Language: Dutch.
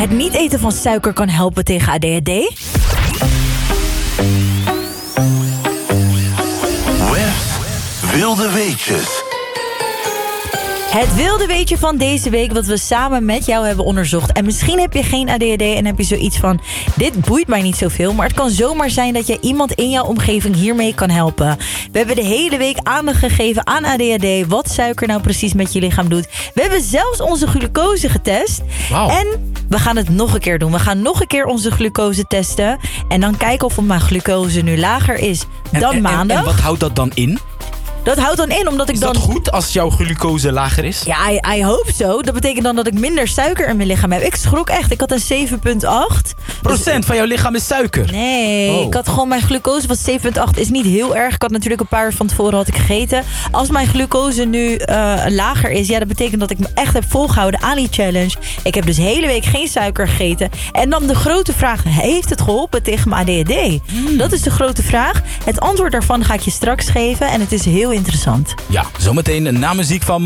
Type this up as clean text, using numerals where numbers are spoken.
Het niet eten van suiker kan helpen tegen ADHD. Wilde weetjes. Het wilde weetje van deze week wat we samen met jou hebben onderzocht. En misschien heb je geen ADHD en heb je zoiets van... dit boeit mij niet zoveel, maar het kan zomaar zijn dat je iemand in jouw omgeving hiermee kan helpen. We hebben de hele week aandacht gegeven aan ADHD, wat suiker nou precies met je lichaam doet. We hebben zelfs onze glucose getest. Wow. En we gaan het nog een keer doen. We gaan nog een keer onze glucose testen. En dan kijken of mijn glucose nu lager is dan maandag. En wat houdt dat dan in? Dat houdt dan in omdat ik Is dan... dat goed als jouw glucose lager is? Ja, I hope zo. Dat betekent dan dat ik minder suiker in mijn lichaam heb. Ik schrok echt. Ik had een 7,8. Procent van jouw lichaam is suiker? Nee, ik had gewoon mijn glucose was 7,8. Is niet heel erg. Ik had natuurlijk een paar uur van tevoren had ik gegeten. Als mijn glucose nu lager is, ja, dat betekent dat ik me echt heb volgehouden aan die challenge. Ik heb dus de hele week geen suiker gegeten. En dan de grote vraag, heeft het geholpen tegen mijn ADHD? Dat is de grote vraag. Het antwoord daarvan ga ik je straks geven. En het is heel interessant. Ja, zometeen na muziek van